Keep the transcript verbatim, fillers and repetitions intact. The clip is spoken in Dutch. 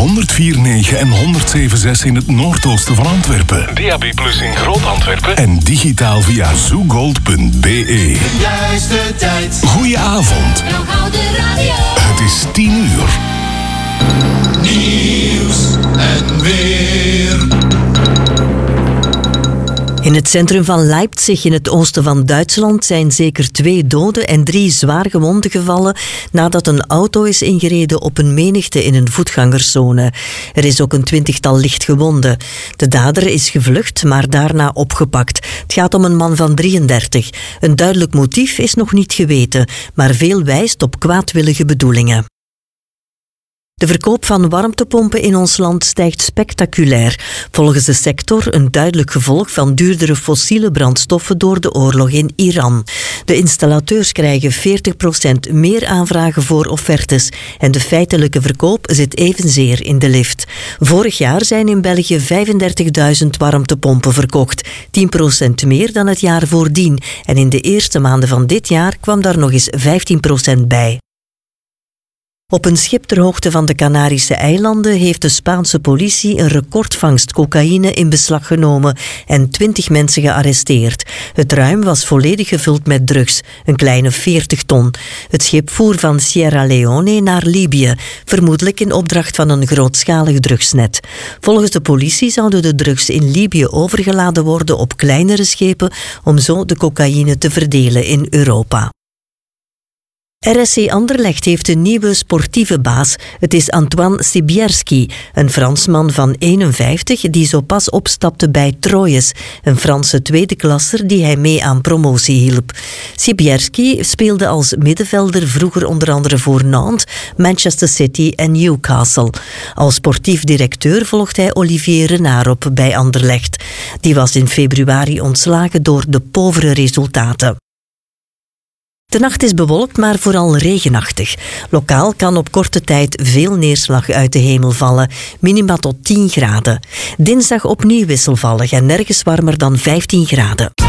honderdvier komma negen en honderdzeven komma zes in het noordoosten van Antwerpen. D A B plus in Groot-Antwerpen. En digitaal via zoogold punt b e. De juiste tijd. Goedenavond. Nou hou de radio. Het is tien uur. Nieuws en weer. In het centrum van Leipzig, in het oosten van Duitsland, zijn zeker twee doden en drie zwaar gewonden gevallen nadat een auto is ingereden op een menigte in een voetgangerszone. Er is ook een twintigtal lichtgewonden. De dader is gevlucht, maar daarna opgepakt. Het gaat om een man van drieëndertig. Een duidelijk motief is nog niet geweten, maar veel wijst op kwaadwillige bedoelingen. De verkoop van warmtepompen in ons land stijgt spectaculair. Volgens de sector een duidelijk gevolg van duurdere fossiele brandstoffen door de oorlog in Iran. De installateurs krijgen veertig procent meer aanvragen voor offertes en de feitelijke verkoop zit evenzeer in de lift. Vorig jaar zijn in België vijfendertigduizend warmtepompen verkocht, tien procent meer dan het jaar voordien. En in de eerste maanden van dit jaar kwam daar nog eens vijftien procent bij. Op een schip ter hoogte van de Canarische eilanden heeft de Spaanse politie een recordvangst cocaïne in beslag genomen en twintig mensen gearresteerd. Het ruim was volledig gevuld met drugs, een kleine veertig ton. Het schip voer van Sierra Leone naar Libië, vermoedelijk in opdracht van een grootschalig drugsnet. Volgens de politie zouden de drugs in Libië overgeladen worden op kleinere schepen om zo de cocaïne te verdelen in Europa. R S C Anderlecht heeft een nieuwe sportieve baas. Het is Antoine Sibierski, een Fransman van eenenvijftig die zo pas opstapte bij Troyes, een Franse tweede klasser die hij mee aan promotie hielp. Sibierski speelde als middenvelder vroeger onder andere voor Nantes, Manchester City en Newcastle. Als sportief directeur volgt hij Olivier Renard op bij Anderlecht. Die was in februari ontslagen door de povere resultaten. De nacht is bewolkt, maar vooral regenachtig. Lokaal kan op korte tijd veel neerslag uit de hemel vallen, minima tot tien graden. Dinsdag opnieuw wisselvallig en nergens warmer dan vijftien graden.